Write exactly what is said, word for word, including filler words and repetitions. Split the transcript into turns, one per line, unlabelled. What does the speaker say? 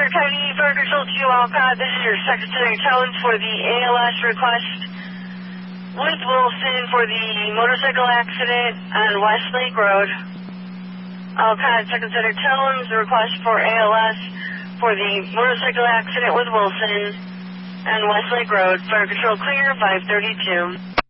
Fire County Fire Control to Alcott. This is your Secretary Challenge for the A L S request with Wilson for the motorcycle accident on Westlake Road. Alcott Secretary Challenge, the request for A L S for the motorcycle accident with Wilson on Westlake Road. Fire Control clear, five thirty-two.